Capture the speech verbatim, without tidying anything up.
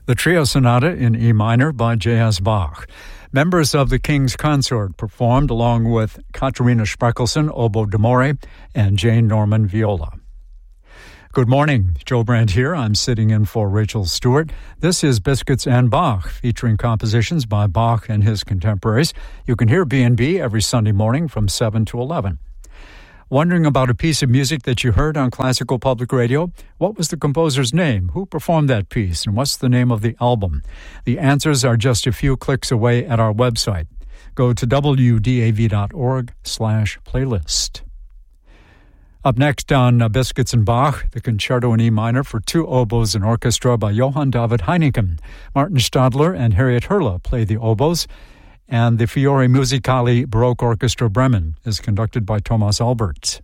The Trio Sonata in E minor by J S Bach. Members of the King's Consort performed along with Katerina Spreckelsen, oboe d'amore, and Jane Norman, viola. Good morning, Joe Brandt here. I'm sitting in for Rachel Stewart. This is Biscuits and Bach, featuring compositions by Bach and his contemporaries. You can hear B and B every Sunday morning from seven to eleven. Wondering about a piece of music that you heard on Classical Public Radio? What was the composer's name? Who performed that piece? And what's the name of the album? The answers are just a few clicks away at our website. Go to w d a v dot org slash playlist. Up next on uh, Biscuits and Bach, the Concerto in E minor for two oboes and orchestra by Johann David Heineken. Martin Stadler and Harriet Herle play the oboes, and the Fiore Musicali Baroque Orchestra Bremen is conducted by Thomas Albert.